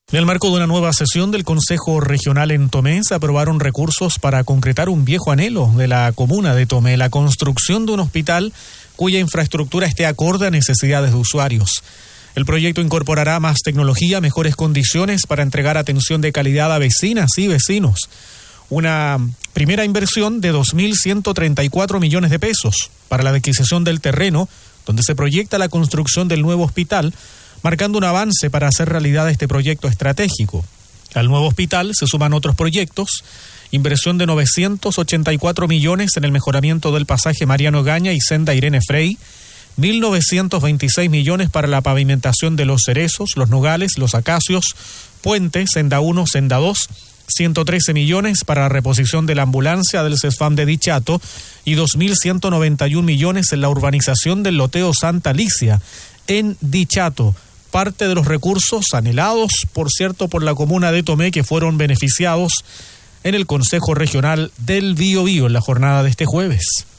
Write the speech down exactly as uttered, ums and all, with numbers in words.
En el marco de una nueva sesión del Consejo Regional en Tomé, se aprobaron recursos para concretar un viejo anhelo de la comuna de Tomé, la construcción de un hospital cuya infraestructura esté acorde a necesidades de usuarios. El proyecto incorporará más tecnología, mejores condiciones para entregar atención de calidad a vecinas y vecinos. Una primera inversión de dos mil ciento treinta y cuatro millones de pesos para la adquisición del terreno, donde se proyecta la construcción del nuevo hospital, marcando un avance para hacer realidad este proyecto estratégico. Al nuevo hospital se suman otros proyectos, inversión de novecientos ochenta y cuatro millones en el mejoramiento del pasaje Mariano Gaña y senda Irene Frey, mil novecientos veintiséis millones para la pavimentación de Los Cerezos, Los Nogales, Los Acacios, Puente, senda uno, senda dos, ciento trece millones para la reposición de la ambulancia del CESFAM de Dichato y dos mil ciento noventa y un millones en la urbanización del loteo Santa Alicia en Dichato. Parte de los recursos anhelados, por cierto, por la comuna de Tomé, que fueron beneficiados en el Consejo Regional del Biobío en la jornada de este jueves.